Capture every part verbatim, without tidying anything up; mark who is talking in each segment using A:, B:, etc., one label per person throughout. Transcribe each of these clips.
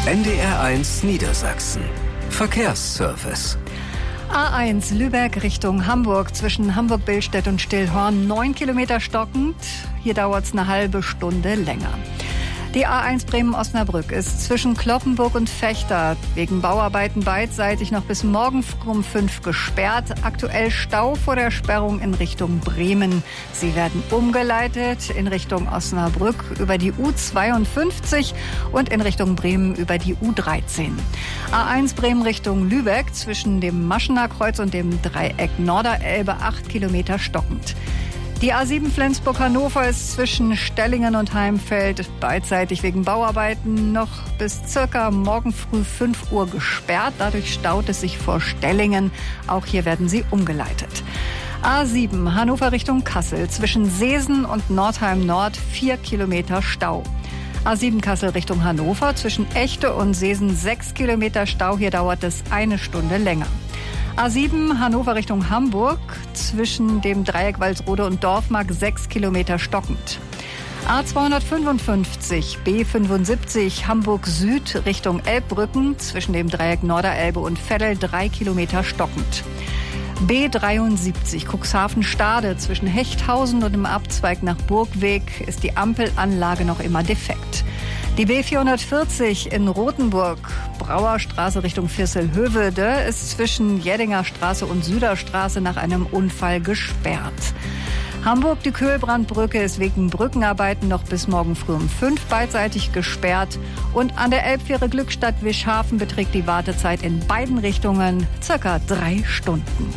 A: N D R eins Niedersachsen. Verkehrsservice.
B: A eins Lübeck Richtung Hamburg zwischen Hamburg-Billstedt und Stillhorn neun Kilometer stockend. Hier dauert es eine halbe Stunde länger. Die A eins Bremen-Osnabrück ist zwischen Cloppenburg und Vechta wegen Bauarbeiten beidseitig noch bis morgen früh um fünf gesperrt. Aktuell Stau vor der Sperrung in Richtung Bremen. Sie werden umgeleitet in Richtung Osnabrück über die U zweiundfünfzig und in Richtung Bremen über die U dreizehn. A eins Bremen Richtung Lübeck zwischen dem Maschener Kreuz und dem Dreieck Norderelbe acht Kilometer stockend. Die A sieben Flensburg-Hannover ist zwischen Stellingen und Heimfeld beidseitig wegen Bauarbeiten noch bis circa morgen früh fünf Uhr gesperrt. Dadurch staut es sich vor Stellingen. Auch hier werden sie umgeleitet. A sieben Hannover Richtung Kassel zwischen Seesen und Nordheim Nord vier Kilometer Stau. A sieben Kassel Richtung Hannover zwischen Echte und Seesen sechs Kilometer Stau. Hier dauert es eine Stunde länger. A sieben Hannover Richtung Hamburg zwischen dem Dreieck Walsrode und Dorfmark sechs Kilometer stockend. A zweihundertfünfundfünfzig B fünfundsiebzig Hamburg Süd Richtung Elbbrücken zwischen dem Dreieck Norderelbe und Veddel drei Kilometer stockend. B dreiundsiebzig Cuxhaven-Stade zwischen Hechthausen und dem Abzweig nach Burgweg ist die Ampelanlage noch immer defekt. Die B vierhundertvierzig in Rothenburg, Brauerstraße Richtung Vierselhövede, ist zwischen Jeddinger Straße und Süderstraße nach einem Unfall gesperrt. Hamburg, die Köhlbrandbrücke ist wegen Brückenarbeiten noch bis morgen früh um fünf beidseitig gesperrt. Und an der Elbfähre Glückstadt-Wischhafen beträgt die Wartezeit in beiden Richtungen circa drei Stunden.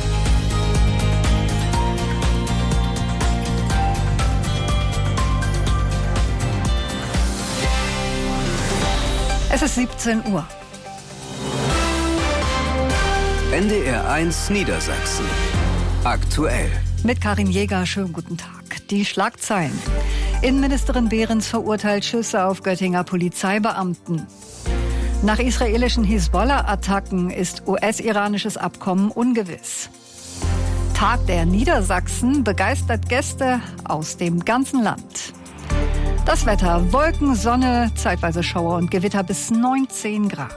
B: Es ist siebzehn Uhr.
A: N D R eins Niedersachsen. Aktuell.
B: Mit Karin Jäger, schönen guten Tag. Die Schlagzeilen. Innenministerin Behrens verurteilt Schüsse auf Göttinger Polizeibeamten. Nach israelischen Hisbollah-Attacken ist U S-iranisches Abkommen ungewiss. Tag der Niedersachsen begeistert Gäste aus dem ganzen Land. Das Wetter: Wolken, Sonne, zeitweise Schauer und Gewitter bis neunzehn Grad.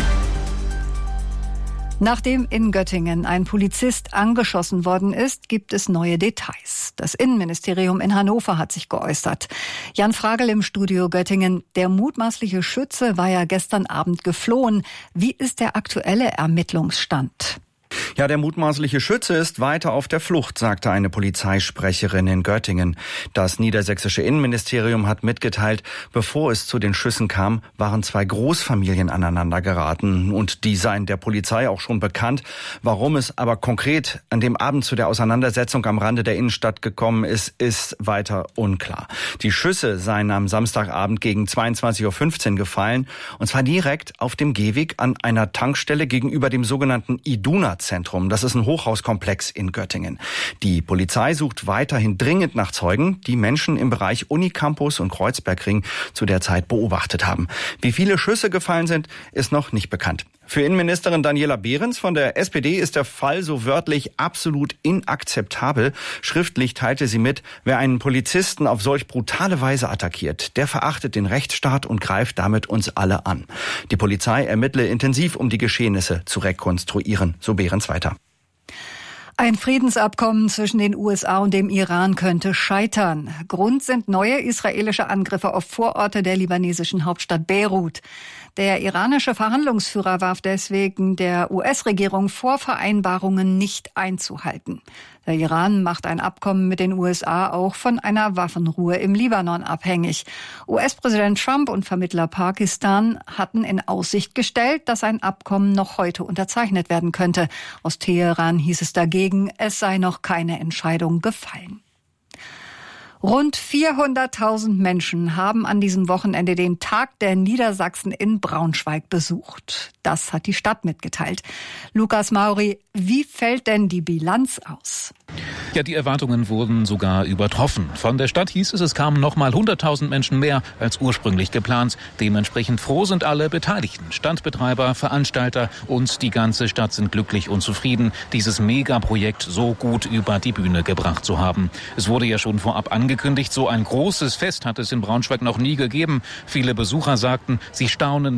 B: Nachdem in Göttingen ein Polizist angeschossen worden ist, gibt es neue Details. Das Innenministerium in Hannover hat sich geäußert. Jan Fragel im Studio Göttingen. Der mutmaßliche Schütze war ja gestern Abend geflohen. Wie ist der aktuelle Ermittlungsstand?
C: Ja, der mutmaßliche Schütze ist weiter auf der Flucht, sagte eine Polizeisprecherin in Göttingen. Das niedersächsische Innenministerium hat mitgeteilt, bevor es zu den Schüssen kam, waren zwei Großfamilien aneinander geraten. Und die seien der Polizei auch schon bekannt. Warum es aber konkret an dem Abend zu der Auseinandersetzung am Rande der Innenstadt gekommen ist, ist weiter unklar. Die Schüsse seien am Samstagabend gegen zweiundzwanzig Uhr fünfzehn gefallen. Und zwar direkt auf dem Gehweg an einer Tankstelle gegenüber dem sogenannten Iduna-Zentrum. Das ist ein Hochhauskomplex in Göttingen. Die Polizei sucht weiterhin dringend nach Zeugen, die Menschen im Bereich Unicampus und Kreuzbergring zu der Zeit beobachtet haben. Wie viele Schüsse gefallen sind, ist noch nicht bekannt. Für Innenministerin Daniela Behrens von der S P D ist der Fall so wörtlich absolut inakzeptabel. Schriftlich teilte sie mit, wer einen Polizisten auf solch brutale Weise attackiert, der verachtet den Rechtsstaat und greift damit uns alle an. Die Polizei ermittle intensiv, um die Geschehnisse zu rekonstruieren, so Behrens weiter.
B: Ein Friedensabkommen zwischen den U S A und dem Iran könnte scheitern. Grund sind neue israelische Angriffe auf Vororte der libanesischen Hauptstadt Beirut. Der iranische Verhandlungsführer warf deswegen der U S-Regierung vor, Vereinbarungen nicht einzuhalten. Der Iran macht ein Abkommen mit den U S A auch von einer Waffenruhe im Libanon abhängig. U S-Präsident Trump und Vermittler Pakistan hatten in Aussicht gestellt, dass ein Abkommen noch heute unterzeichnet werden könnte. Aus Teheran hieß es dagegen, es sei noch keine Entscheidung gefallen. Rund vierhunderttausend Menschen haben an diesem Wochenende den Tag der Niedersachsen in Braunschweig besucht. Das hat die Stadt mitgeteilt. Lukas Mauri, wie fällt denn die Bilanz aus?
D: Ja, die Erwartungen wurden sogar übertroffen. Von der Stadt hieß es, es kamen noch mal hunderttausend Menschen mehr als ursprünglich geplant. Dementsprechend froh sind alle Beteiligten. Standbetreiber, Veranstalter und die ganze Stadt sind glücklich und zufrieden, dieses Megaprojekt so gut über die Bühne gebracht zu haben. Es wurde ja schon vorab angekündigt, so ein großes Fest hat es in Braunschweig noch nie gegeben. Viele Besucher sagten, sie staunen